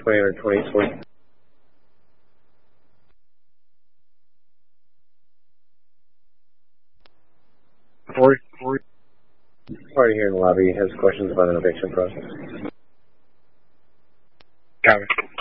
2020. Party here in the lobby has questions about an eviction process. Copy.